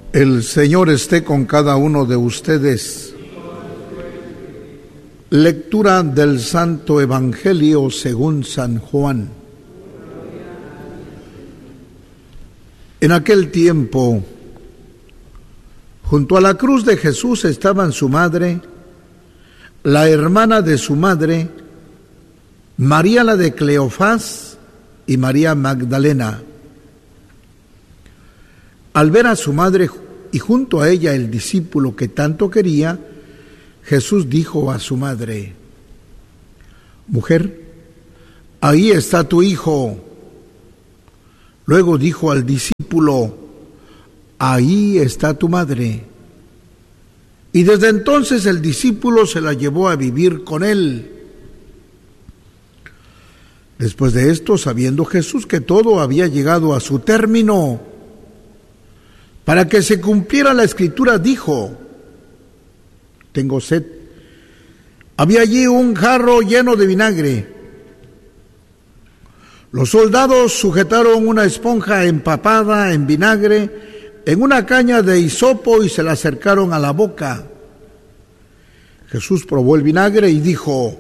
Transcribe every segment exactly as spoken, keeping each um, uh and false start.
El Señor esté con cada uno de ustedes. Lectura del Santo Evangelio según San Juan. En aquel tiempo, junto a la cruz de Jesús estaban su madre, la hermana de su madre, María la de Cleofás y María Magdalena. Al ver a su madre y junto a ella el discípulo que tanto quería, Jesús dijo a su madre: Mujer, ahí está tu hijo. Luego dijo al discípulo: Ahí está tu madre. Y desde entonces el discípulo se la llevó a vivir con él. Después de esto, sabiendo Jesús que todo había llegado a su término, para que se cumpliera la escritura, dijo: Tengo sed. Había allí un jarro lleno de vinagre. Los soldados sujetaron una esponja empapada en vinagre en una caña de hisopo y se la acercaron a la boca. Jesús probó el vinagre y dijo: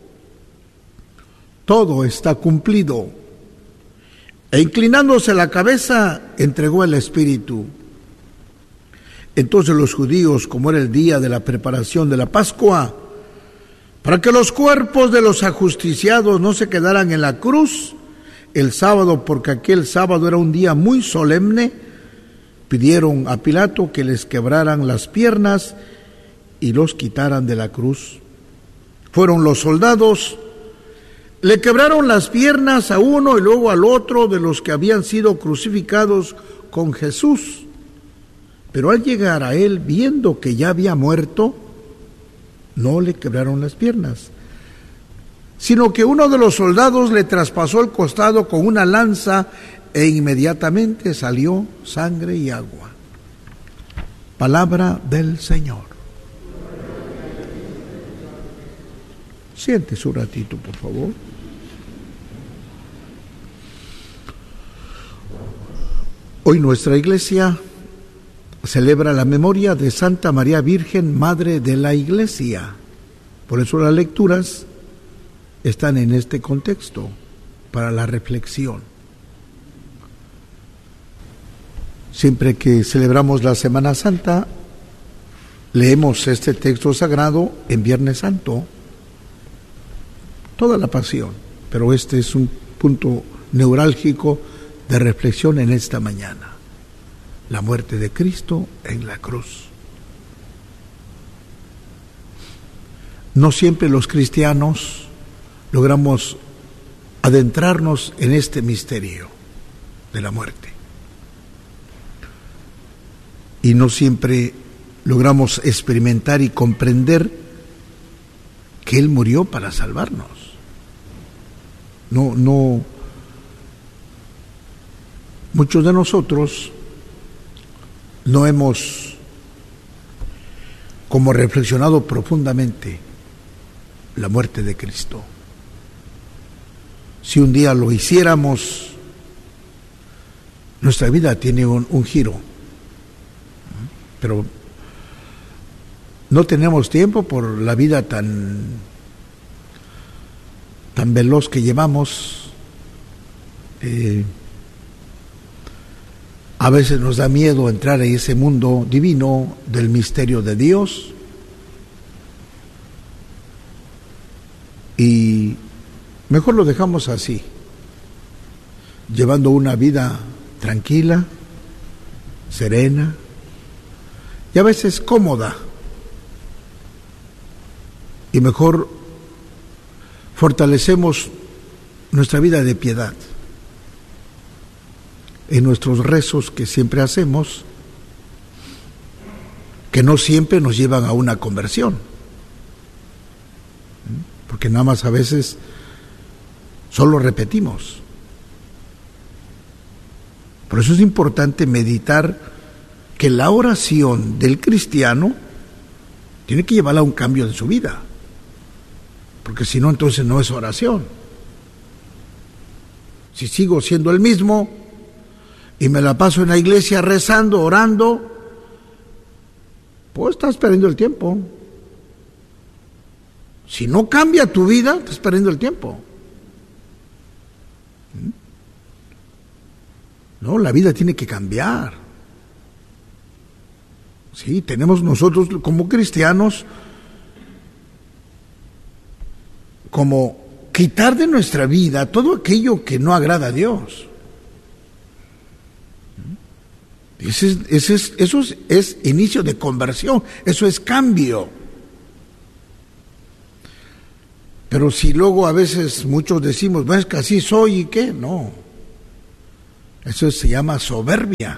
Todo está cumplido. E inclinándose la cabeza, entregó el espíritu. Entonces los judíos, como era el día de la preparación de la Pascua, para que los cuerpos de los ajusticiados no se quedaran en la cruz el sábado, porque aquel sábado era un día muy solemne, pidieron a Pilato que les quebraran las piernas y los quitaran de la cruz. Fueron los soldados, le quebraron las piernas a uno y luego al otro de los que habían sido crucificados con Jesús. Pero al llegar a él, viendo que ya había muerto, no le quebraron las piernas, sino que uno de los soldados le traspasó el costado con una lanza e inmediatamente salió sangre y agua. Palabra del Señor. Siéntese un ratito, por favor. Hoy nuestra iglesia celebra la memoria de Santa María Virgen, Madre de la Iglesia. Por eso las lecturas están en este contexto, para la reflexión. Siempre que celebramos la Semana Santa, leemos este texto sagrado en Viernes Santo, toda la pasión, pero este es un punto neurálgico de reflexión en esta mañana. La muerte de Cristo en la cruz. No siempre los cristianos logramos adentrarnos en este misterio de la muerte. Y no siempre logramos experimentar y comprender que Él murió para salvarnos. No, no. Muchos de nosotros no hemos como reflexionado profundamente la muerte de Cristo. Si un día lo hiciéramos, nuestra vida tiene un, un giro, pero no tenemos tiempo por la vida tan, tan veloz que llevamos. Eh, A veces nos da miedo entrar en ese mundo divino del misterio de Dios y mejor lo dejamos así, llevando una vida tranquila, serena y a veces cómoda, y mejor fortalecemos nuestra vida de piedad en nuestros rezos que siempre hacemos, que no siempre nos llevan a una conversión, porque nada más a veces solo repetimos. Por eso es importante meditar que la oración del cristiano tiene que llevarla a un cambio en su vida, porque si no, entonces no es oración. Si sigo siendo el mismo y me la paso en la iglesia rezando, orando, pues estás perdiendo el tiempo. Si no cambia tu vida, estás perdiendo el tiempo. No, la vida tiene que cambiar. Sí, tenemos nosotros como cristianos como quitar de nuestra vida todo aquello que no agrada a Dios. Ese es, ese es, eso es, es inicio de conversión, eso es cambio. Pero si luego a veces muchos decimos, bueno, es que así soy y qué, no. Eso se llama soberbia.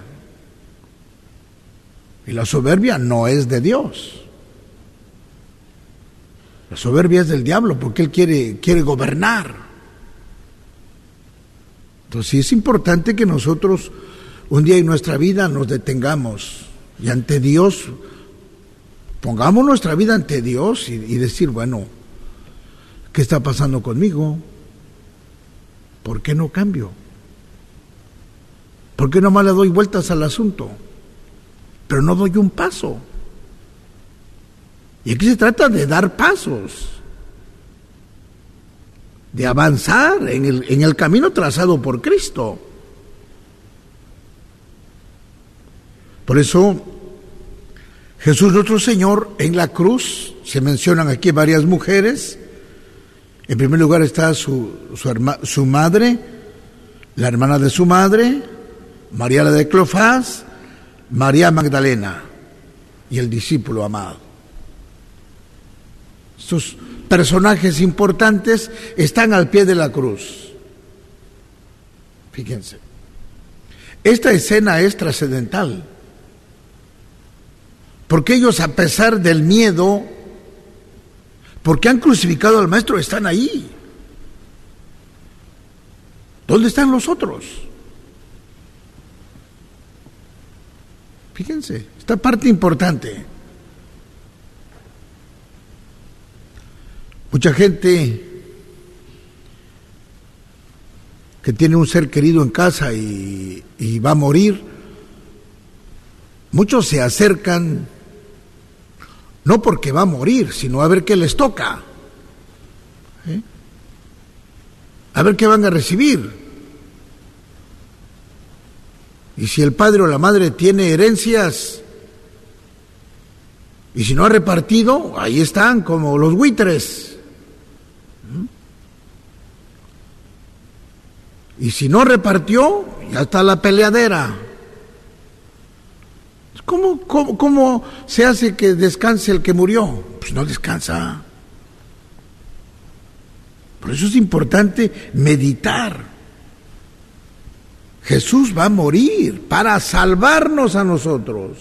Y la soberbia no es de Dios. La soberbia es del diablo porque él quiere, quiere gobernar. Entonces es importante que nosotros un día en nuestra vida nos detengamos y ante Dios, pongamos nuestra vida ante Dios y, y decir, bueno, ¿qué está pasando conmigo? ¿Por qué no cambio? ¿Por qué nomás le doy vueltas al asunto? Pero no doy un paso. Y aquí se trata de dar pasos, de avanzar en el, en el camino trazado por Cristo. Por eso, Jesús nuestro Señor en la cruz, se mencionan aquí varias mujeres. En primer lugar está su, su, herma, su madre, la hermana de su madre, María la de Cleofás, María Magdalena y el discípulo amado. Estos personajes importantes están al pie de la cruz. Fíjense, esta escena es trascendental, porque ellos, a pesar del miedo, porque han crucificado al Maestro, están ahí. ¿Dónde están los otros? Fíjense, esta parte importante. Mucha gente que tiene un ser querido en casa y, y va a morir, muchos se acercan no porque va a morir, sino a ver qué les toca, ¿eh? A ver qué van a recibir. Y si el padre o la madre tiene herencias, y si no ha repartido, ahí están como los buitres. Y si no repartió, ya está la peleadera. ¿Cómo, cómo, cómo se hace que descanse el que murió? Pues no descansa. Por eso es importante meditar. Jesús va a morir para salvarnos a nosotros.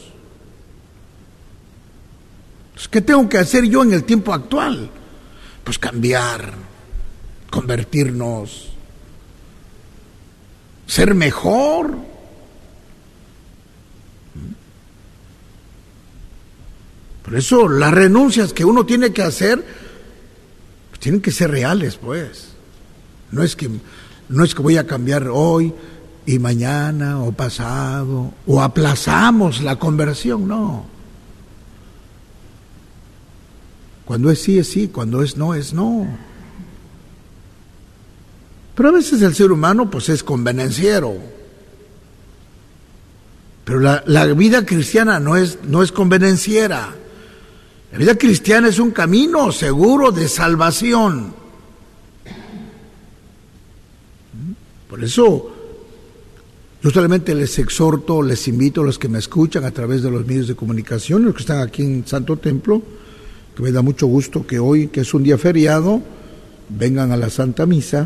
¿Qué tengo que hacer yo en el tiempo actual? Pues cambiar, convertirnos, ser mejor. Por eso las renuncias que uno tiene que hacer, pues tienen que ser reales, pues. No es que, no es que voy a cambiar hoy y mañana o pasado, o aplazamos la conversión, no. Cuando es sí, es sí, cuando es no, es no. Pero a veces el ser humano pues es convenenciero. Pero la, la vida cristiana no es, no es convenenciera. La vida cristiana es un camino seguro de salvación. Por eso yo solamente les exhorto, les invito a los que me escuchan a través de los medios de comunicación, los que están aquí en Santo Templo, que me da mucho gusto que hoy, que es un día feriado, vengan a la Santa Misa,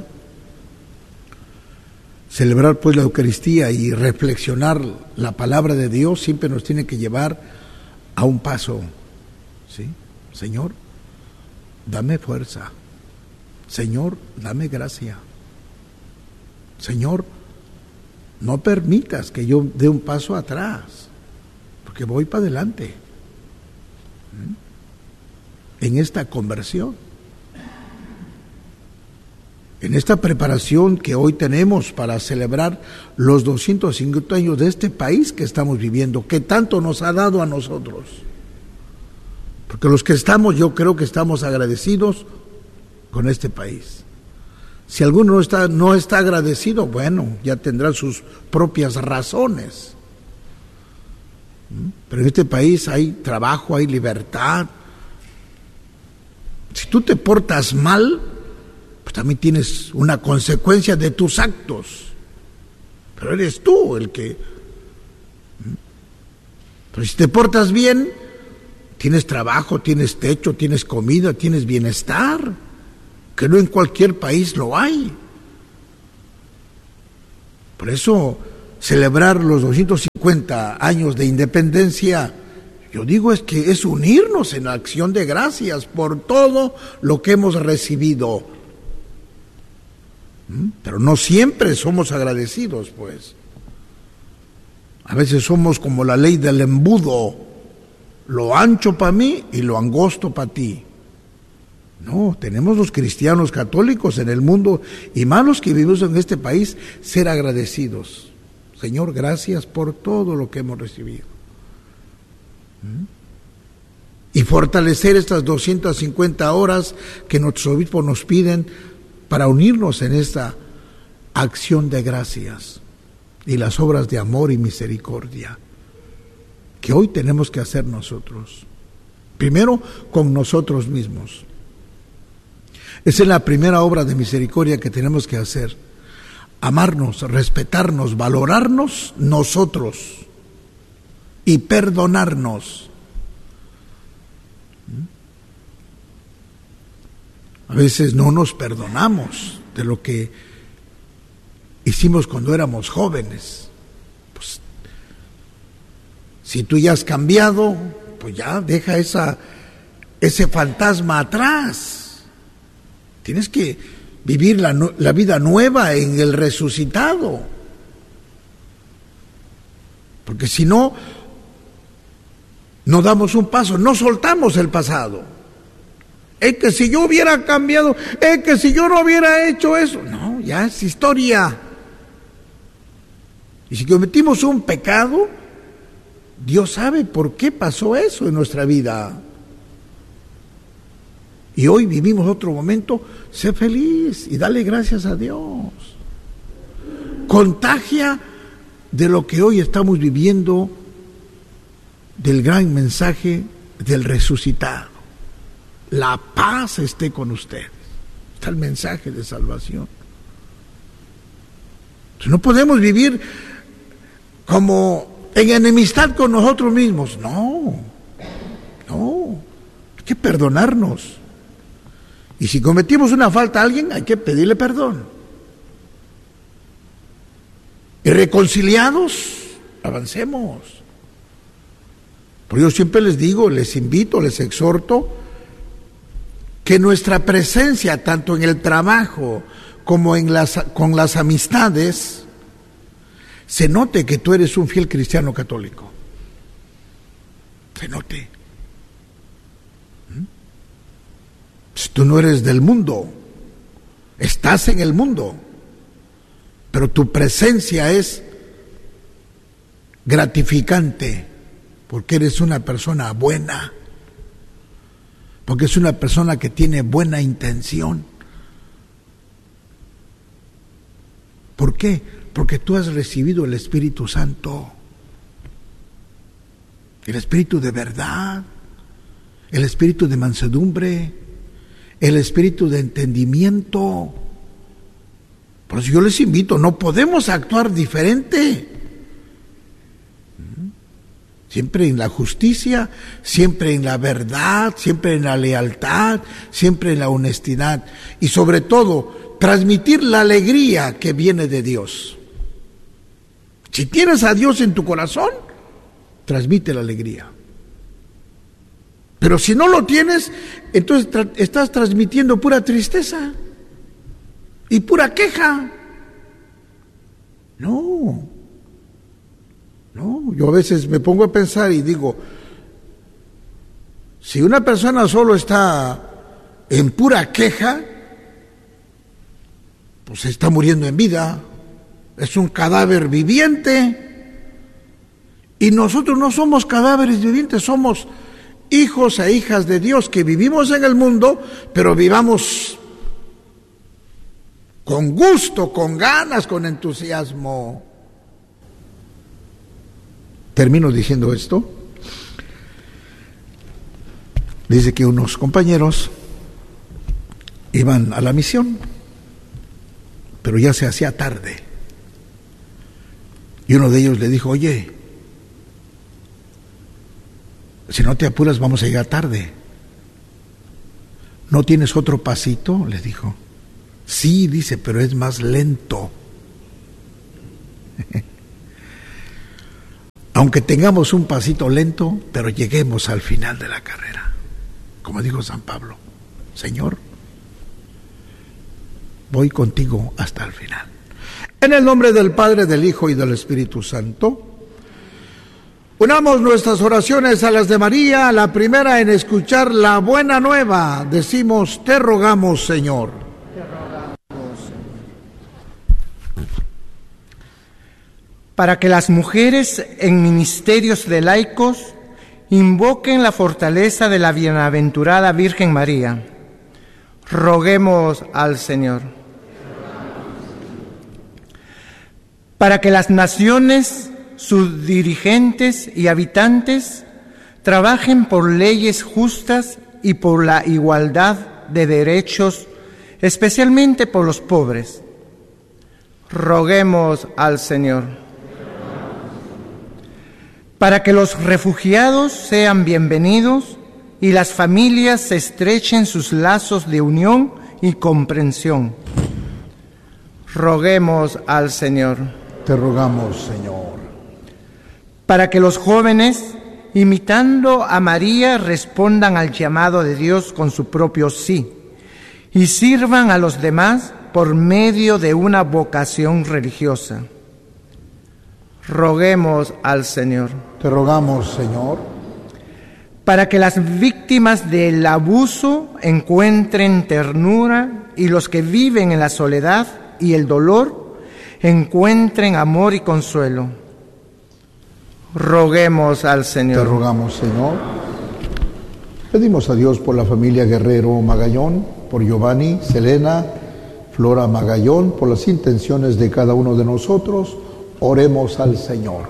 celebrar pues la Eucaristía y reflexionar la palabra de Dios siempre nos tiene que llevar a un paso, ¿sí? Señor, dame fuerza. Señor, dame gracia. Señor, no permitas que yo dé un paso atrás, porque voy para adelante en esta conversión, en esta preparación que hoy tenemos para celebrar los doscientos cincuenta años de este país que estamos viviendo, que tanto nos ha dado a nosotros. Porque los que estamos, yo creo que estamos agradecidos con este país. Si alguno no está, no está agradecido, bueno, ya tendrá sus propias razones. Pero en este país hay trabajo, hay libertad. Si tú te portas mal, pues también tienes una consecuencia de tus actos. Pero eres tú el que... Pero si te portas bien, tienes trabajo, tienes techo, tienes comida, tienes bienestar, que no en cualquier país lo hay. Por eso, celebrar los doscientos cincuenta años de independencia, yo digo es que es unirnos en acción de gracias por todo lo que hemos recibido. Pero no siempre somos agradecidos, pues. A veces somos como la ley del embudo, lo ancho para mí y lo angosto para ti. No, tenemos los cristianos católicos en el mundo y más los que vivimos en este país, ser agradecidos. Señor, gracias por todo lo que hemos recibido. Y fortalecer estas doscientas cincuenta horas que nuestros obispos nos piden para unirnos en esta acción de gracias y las obras de amor y misericordia que hoy tenemos que hacer nosotros. Primero, con nosotros mismos. Esa es la primera obra de misericordia que tenemos que hacer. Amarnos, respetarnos, valorarnos nosotros y perdonarnos. A veces no nos perdonamos de lo que hicimos cuando éramos jóvenes. Pues, si tú ya has cambiado, pues ya deja esa, ese fantasma atrás. Tienes que vivir la, la vida nueva en el resucitado. Porque si no, no damos un paso, no soltamos el pasado. Es que si yo hubiera cambiado, es que si yo no hubiera hecho eso. No, ya es historia. Y si cometimos un pecado, Dios sabe por qué pasó eso en nuestra vida. Y hoy vivimos otro momento, sé feliz y dale gracias a Dios. Contagia de lo que hoy estamos viviendo, del gran mensaje del resucitado. La paz esté con ustedes. Está el mensaje de salvación. Entonces, no podemos vivir como en enemistad con nosotros mismos. No, no. Hay que perdonarnos. Y si cometimos una falta a alguien, hay que pedirle perdón. Y reconciliados, avancemos. Por yo siempre les digo, les invito, les exhorto, que nuestra presencia, tanto en el trabajo como en las, con las amistades, se note que tú eres un fiel cristiano católico. Se note. Si tú no eres del mundo, estás en el mundo, pero tu presencia es gratificante, porque eres una persona buena, porque es una persona que tiene buena intención. ¿Por qué? Porque tú has recibido el Espíritu Santo, el Espíritu de verdad, el Espíritu de mansedumbre, el Espíritu de entendimiento. Por eso yo les invito, no podemos actuar diferente. Siempre en la justicia, siempre en la verdad, siempre en la lealtad, siempre en la honestidad y sobre todo transmitir la alegría que viene de Dios. Si tienes a Dios en tu corazón, transmite la alegría. Pero si no lo tienes, entonces tra- estás transmitiendo pura tristeza y pura queja. No. No, yo a veces me pongo a pensar y digo, si una persona solo está en pura queja, pues se está muriendo en vida, es un cadáver viviente. Y nosotros no somos cadáveres vivientes, somos hijos e hijas de Dios, que vivimos en el mundo, pero vivamos con gusto, con ganas, con entusiasmo. Termino diciendo esto. Dice que unos compañeros iban a la misión, pero ya se hacía tarde. Y uno de ellos le dijo: oye, si no te apuras vamos a llegar tarde. ¿No tienes otro pasito?, le dijo. Sí, dice, pero es más lento. Aunque tengamos un pasito lento, pero lleguemos al final de la carrera. Como dijo San Pablo: Señor, voy contigo hasta el final. En el nombre del Padre, del Hijo y del Espíritu Santo, unamos nuestras oraciones a las de María. La primera en escuchar la buena nueva. Decimos: te rogamos, Señor. Te rogamos, Señor. Para que las mujeres en ministerios de laicos invoquen la fortaleza de la bienaventurada Virgen María, roguemos al Señor. Para que las naciones, sus dirigentes y habitantes trabajen por leyes justas y por la igualdad de derechos, especialmente por los pobres, roguemos al Señor. Para que los refugiados sean bienvenidos y las familias se estrechen sus lazos de unión y comprensión, roguemos al Señor. Te rogamos, Señor. Para que los jóvenes, imitando a María, respondan al llamado de Dios con su propio sí y sirvan a los demás por medio de una vocación religiosa, roguemos al Señor. Te rogamos, Señor. Para que las víctimas del abuso encuentren ternura y los que viven en la soledad y el dolor encuentren amor y consuelo, roguemos al Señor. Te rogamos, Señor. Pedimos a Dios por la familia Guerrero Magallón, por Giovanni, Selena, Flora Magallón, por las intenciones de cada uno de nosotros. Oremos al Señor.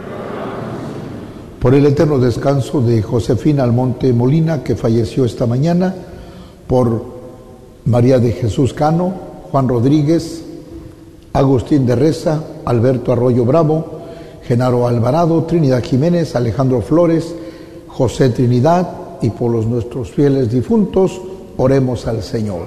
Por el eterno descanso de Josefina Almonte Molina, que falleció esta mañana, por María de Jesús Cano, Juan Rodríguez, Agustín de Reza, Alberto Arroyo Bravo, Genaro Alvarado, Trinidad Jiménez, Alejandro Flores, José Trinidad, y por los nuestros fieles difuntos, oremos al Señor.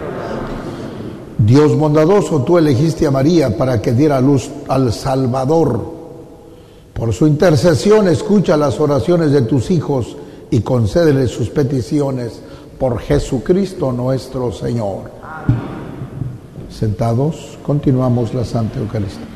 Dios bondadoso, tú elegiste a María para que diera luz al Salvador. Por su intercesión, escucha las oraciones de tus hijos y concédeles sus peticiones por Jesucristo nuestro Señor. Sentados, continuamos la Santa Eucaristía.